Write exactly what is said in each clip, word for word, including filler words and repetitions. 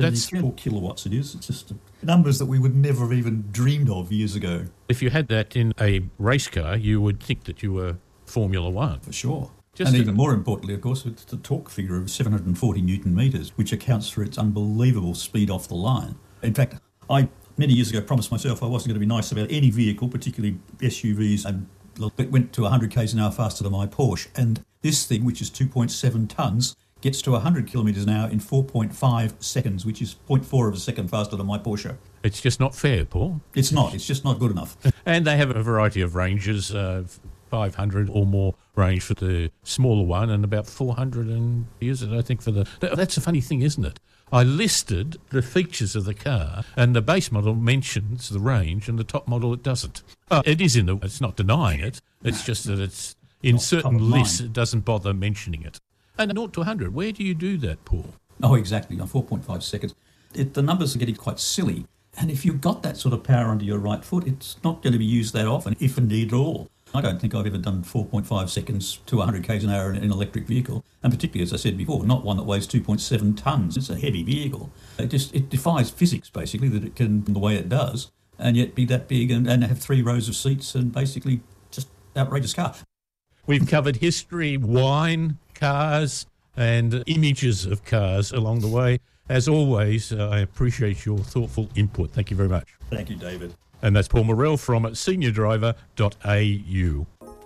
That's seventy-four kilowatts it is. It's just numbers that we would never have even dreamed of years ago. If you had that in a race car, you would think that you were Formula One. For sure. Just and a- even more importantly, of course, it's the torque figure of seven hundred forty newton metres, which accounts for its unbelievable speed off the line. In fact, I many years ago promised myself I wasn't going to be nice about any vehicle, particularly S U Vs, and it went to one hundred k's an hour faster than my Porsche. And this thing, which is two point seven tonnes, gets to one hundred kilometres an hour in four point five seconds, which is zero point four of a second faster than my Porsche. It's just not fair, Paul. It's not. It's just not good enough. And they have a variety of ranges, uh, five hundred or more range for the smaller one, and about four hundred and is it, I think, for the... That's a funny thing, isn't it? I listed the features of the car, and the base model mentions the range, and the top model it doesn't. Uh, it is in the... It's not denying it. It's just that it's in Not certain top of mind. lists, it doesn't bother mentioning it. And zero to one hundred, where do you do that, Paul? Oh, exactly, on four point five seconds. It, the numbers are getting quite silly. And if you've got that sort of power under your right foot, it's not going to be used that often, if indeed at all. I don't think I've ever done four point five seconds to one hundred k's an hour in an electric vehicle. And particularly, as I said before, not one that weighs two point seven tonnes. It's a heavy vehicle. It just it defies physics, basically, that it can, the way it does, and yet be that big and, and have three rows of seats and basically just outrageous car. We've covered history, wine, cars, and images of cars along the way. As always, uh, I appreciate your thoughtful input. Thank you very much. Thank you, David. And that's Paul Morrell from senior driver dot a u.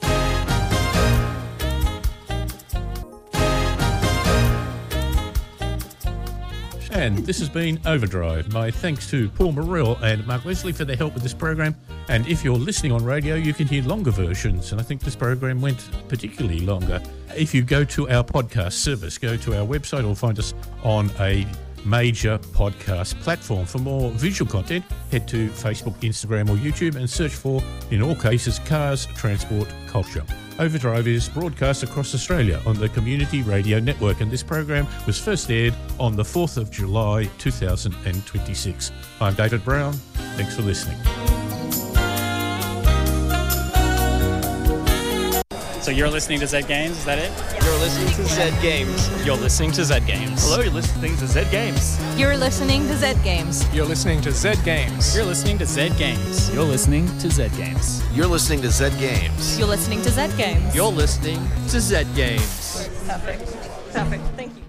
And this has been Overdrive. My thanks to Paul Morrell and Mark Wesley for their help with this program. And if you're listening on radio, you can hear longer versions. And I think this program went particularly longer. If you go to our podcast service, go to our website or find us on a major podcast platform. For more visual content, head to Facebook, Instagram or YouTube and search for, in all cases, Cars, Transport, Culture. Overdrive is broadcast across Australia on the Community Radio Network, and this program was first aired on the fourth of July two thousand twenty-six. I'm David Brown. Thanks for listening. So you're listening to Zed Games, is that it? You're listening to Zed Games. You're listening to Zed Games. Hello, you're listening to Zed Games. You're listening to Zed Games. You're listening to Zed Games. You're listening to Zed Games. You're listening to Zed Games. You're listening to Zed Games. You're listening to Zed Games. You're listening to Zed Games. Perfect. Perfect. Thank you.